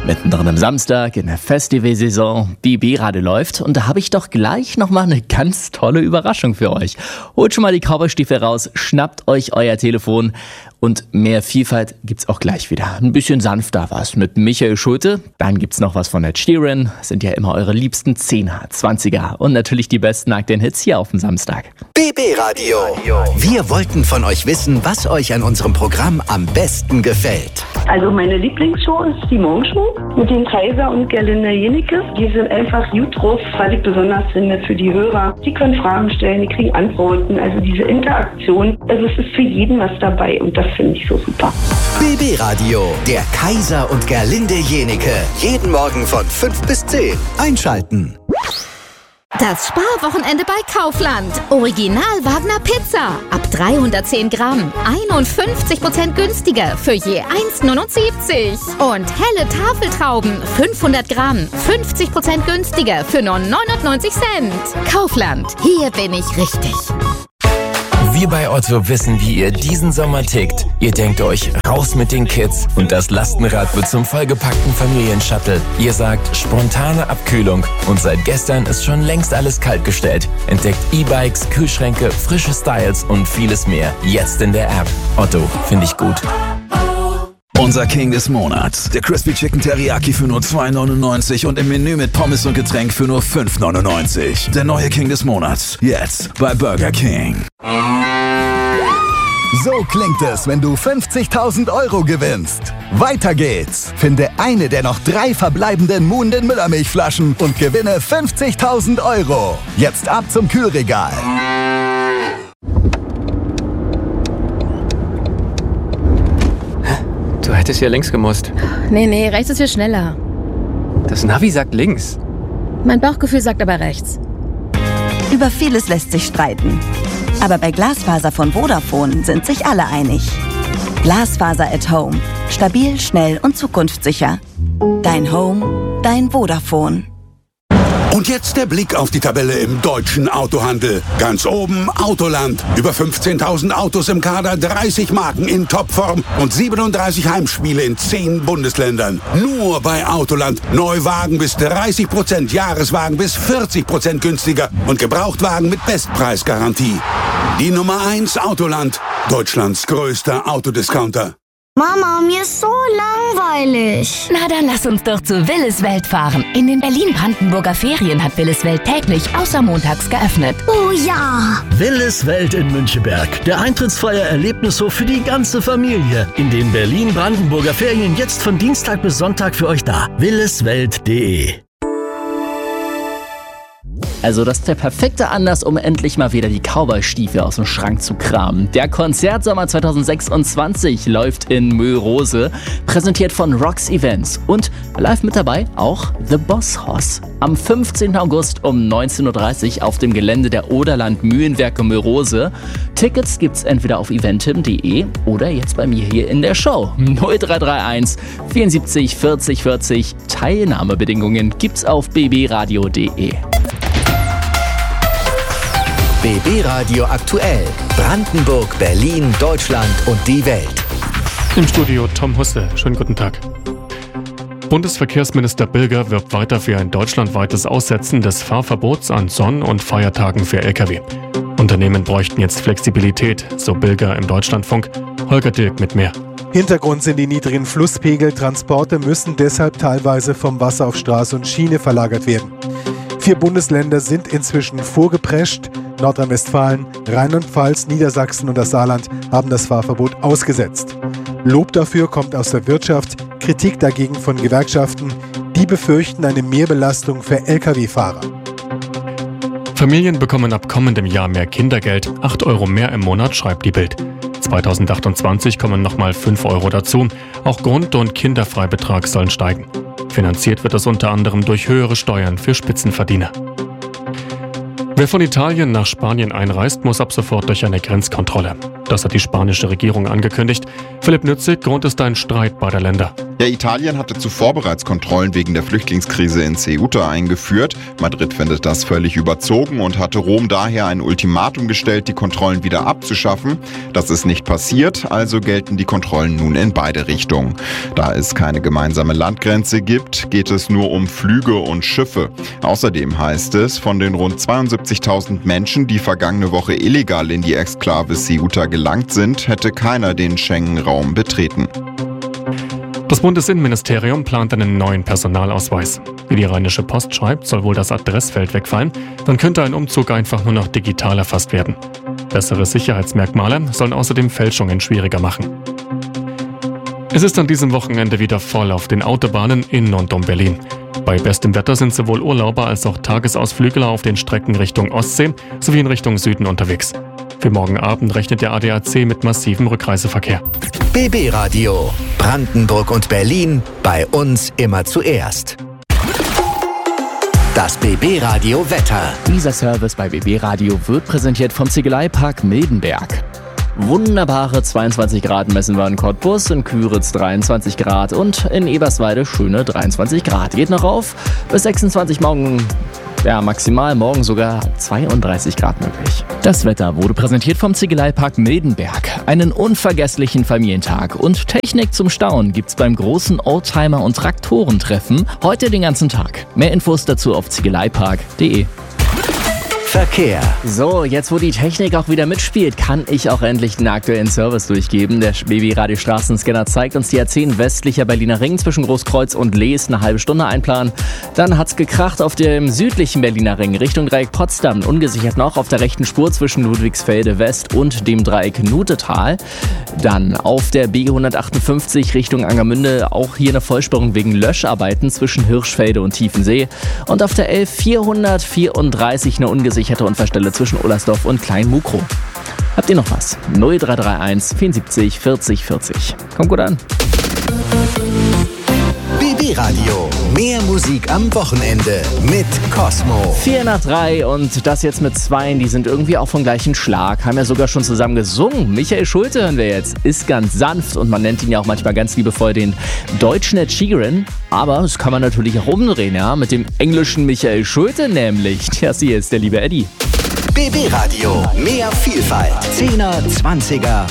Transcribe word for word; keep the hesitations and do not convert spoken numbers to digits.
Mittendrin am Samstag in der Festivalsaison. B B-Radio läuft und da habe ich doch gleich nochmal eine ganz tolle Überraschung für euch. Holt schon mal die Cowboy-Stiefel raus, schnappt euch euer Telefon und mehr Vielfalt gibt's auch gleich wieder. Ein bisschen sanfter was mit Michael Schulte, dann gibt's noch was von Ed Sheeran, sind ja immer eure liebsten Zehner, Zwanziger und natürlich die besten aktuellen Hits hier auf dem Samstag. B B-Radio. Wir wollten von euch wissen, was euch an unserem Programm am besten gefällt. Also meine Lieblingsshow ist die Morgenshow mit dem Kaiser und Gerlinde Jenecke. Die sind einfach gut drauf, was ich besonders finde für die Hörer. Die können Fragen stellen, die kriegen Antworten. Also diese Interaktion, also es ist für jeden was dabei und das finde ich so super. B B-Radio, der Kaiser und Gerlinde Jenecke. Jeden Morgen von fünf bis zehn. Einschalten. Das Sparwochenende bei Kaufland. Original Wagner Pizza. Ab dreihundertzehn Gramm. einundfünfzig Prozent günstiger für je eins neunundsiebzig. Und helle Tafeltrauben. fünfhundert Gramm. fünfzig Prozent günstiger für nur neunundneunzig Cent. Kaufland. Hier bin ich richtig. Wir bei Otto wissen, wie ihr diesen Sommer tickt. Ihr denkt euch, raus mit den Kids und das Lastenrad wird zum vollgepackten Familienshuttle. Ihr sagt, spontane Abkühlung und seit gestern ist schon längst alles kaltgestellt. Entdeckt E-Bikes, Kühlschränke, frische Styles und vieles mehr. Jetzt in der App. Otto, finde ich gut. Unser King des Monats. Der Crispy Chicken Teriyaki für nur zwei neunundneunzig und im Menü mit Pommes und Getränk für nur fünf neunundneunzig. Der neue King des Monats. Jetzt bei Burger King. So klingt es, wenn du fünfzigtausend Euro gewinnst. Weiter geht's. Finde eine der noch drei verbleibenden Muhnden Müllermilchflaschen und gewinne fünfzigtausend Euro. Jetzt ab zum Kühlregal. Du hättest ja links gemusst. Nee, nee, rechts ist viel schneller. Das Navi sagt links. Mein Bauchgefühl sagt aber rechts. Über vieles lässt sich streiten. Aber bei Glasfaser von Vodafone sind sich alle einig. Glasfaser at Home. Stabil, schnell und zukunftssicher. Dein Home, dein Vodafone. Und jetzt der Blick auf die Tabelle im deutschen Autohandel. Ganz oben Autoland. Über fünfzehntausend Autos im Kader, dreißig Marken in Topform und siebenunddreißig Heimspiele in zehn Bundesländern. Nur bei Autoland. Neuwagen bis dreißig Prozent, Jahreswagen bis vierzig Prozent günstiger und Gebrauchtwagen mit Bestpreisgarantie. Die Nummer eins Autoland. Deutschlands größter Autodiscounter. Mama, mir ist so langweilig. Na, dann lass uns doch zu Willis Welt fahren. In den Berlin-Brandenburger Ferien hat Willis Welt täglich außer montags geöffnet. Oh ja! Willis Welt in Müncheberg. Der eintrittsfreie Erlebnishof für die ganze Familie. In den Berlin-Brandenburger Ferien jetzt von Dienstag bis Sonntag für euch da. williswelt punkt de. Also das ist der perfekte Anlass, um endlich mal wieder die Cowboy-Stiefel aus dem Schrank zu kramen. Der Konzertsommer zweitausendsechsundzwanzig läuft in Mölrose, präsentiert von Rocks Events. Und live mit dabei auch The Boss Hoss. Am fünfzehnten August um neunzehn Uhr dreißig auf dem Gelände der Oderland Mühlenwerke Mölrose. Tickets gibt's entweder auf eventim punkt de oder jetzt bei mir hier in der Show. null drei drei eins vierundsiebzig vierzig vierzig. Teilnahmebedingungen gibt's auf b b radio punkt de. B B-Radio aktuell. Brandenburg, Berlin, Deutschland und die Welt. Im Studio Tom Husse. Schönen guten Tag. Bundesverkehrsminister Bilger wirbt weiter für ein deutschlandweites Aussetzen des Fahrverbots an Sonn- und Feiertagen für L K W. Unternehmen bräuchten jetzt Flexibilität, so Bilger im Deutschlandfunk. Holger Dilk mit mehr. Hintergrund sind die niedrigen Flusspegel. Transporte müssen deshalb teilweise vom Wasser auf Straße und Schiene verlagert werden. Vier Bundesländer sind inzwischen vorgeprescht. Nordrhein-Westfalen, Rheinland-Pfalz, Niedersachsen und das Saarland haben das Fahrverbot ausgesetzt. Lob dafür kommt aus der Wirtschaft, Kritik dagegen von Gewerkschaften. Die befürchten eine Mehrbelastung für L K W-Fahrer. Familien bekommen ab kommendem Jahr mehr Kindergeld, acht Euro mehr im Monat, schreibt die Bild. zweitausendachtundzwanzig kommen nochmal fünf Euro dazu. Auch Grund- und Kinderfreibetrag sollen steigen. Finanziert wird es unter anderem durch höhere Steuern für Spitzenverdiener. Wer von Italien nach Spanien einreist, muss ab sofort durch eine Grenzkontrolle. Das hat die spanische Regierung angekündigt. Philipp Nützig, Grund ist ein Streit beider Länder. Ja, Italien hatte zuvor bereits Kontrollen wegen der Flüchtlingskrise in Ceuta eingeführt. Madrid findet das völlig überzogen und hatte Rom daher ein Ultimatum gestellt, die Kontrollen wieder abzuschaffen. Das ist nicht passiert, also gelten die Kontrollen nun in beide Richtungen. Da es keine gemeinsame Landgrenze gibt, geht es nur um Flüge und Schiffe. Außerdem heißt es, von den rund zweiundsiebzigtausend Menschen, die vergangene Woche illegal in die Exklave Ceuta gelangt sind, hätte keiner den Schengen-Raum betreten. Das Bundesinnenministerium plant einen neuen Personalausweis. Wie die Rheinische Post schreibt, soll wohl das Adressfeld wegfallen. Dann könnte ein Umzug einfach nur noch digital erfasst werden. Bessere Sicherheitsmerkmale sollen außerdem Fälschungen schwieriger machen. Es ist an diesem Wochenende wieder voll auf den Autobahnen in und um Berlin. Bei bestem Wetter sind sowohl Urlauber als auch Tagesausflügler auf den Strecken Richtung Ostsee sowie in Richtung Süden unterwegs. Für morgen Abend rechnet der A D A C mit massivem Rückreiseverkehr. B B Radio. Brandenburg und Berlin. Bei uns immer zuerst. Das B B Radio Wetter. Dieser Service bei B B Radio wird präsentiert vom Ziegeleipark Mildenberg. Wunderbare zweiundzwanzig Grad messen wir in Cottbus, in Küritz dreiundzwanzig Grad und in Eberswalde schöne dreiundzwanzig Grad. Geht noch auf bis sechsundzwanzig morgen. Ja, maximal morgen sogar zweiunddreißig Grad möglich. Das Wetter wurde präsentiert vom Ziegeleipark Mildenberg. Einen unvergesslichen Familientag und Technik zum Staunen gibt's beim großen Oldtimer- und Traktorentreffen heute den ganzen Tag. Mehr Infos dazu auf ziegeleipark punkt de. Verkehr. So, jetzt wo die Technik auch wieder mitspielt, kann ich auch endlich den aktuellen Service durchgeben. Der B B Radio Straßenscanner zeigt uns die A zehn westlicher Berliner Ring zwischen Großkreuz und Lees eine halbe Stunde einplanen. Dann hat's gekracht auf dem südlichen Berliner Ring Richtung Dreieck Potsdam. Ungesichert noch auf der rechten Spur zwischen Ludwigsfelde West und dem Dreieck Nutetal. Dann auf der B hundertachtundfünfzig Richtung Angermünde auch hier eine Vollsperrung wegen Löscharbeiten zwischen Hirschfelde und Tiefensee. Und auf der L vierhundertvierunddreißig eine ungesicherte Unfallstelle zwischen Ollersdorf und Klein-Mukro. Habt ihr noch was? null drei drei eins vierundsiebzig vierzig vierzig. Kommt gut an. B B Radio. Mehr Musik am Wochenende mit Cosmo. vier nach drei und das jetzt mit Zweien, die sind irgendwie auch vom gleichen Schlag. Haben ja sogar schon zusammen gesungen. Michael Schulte hören wir jetzt. Ist ganz sanft und man nennt ihn ja auch manchmal ganz liebevoll den deutschen Ed Sheeran. Aber das kann man natürlich auch umdrehen, ja, mit dem englischen Michael Schulte nämlich. Das hier ist der liebe Eddie. B B Radio. Mehr Vielfalt. Zehner, Zwanziger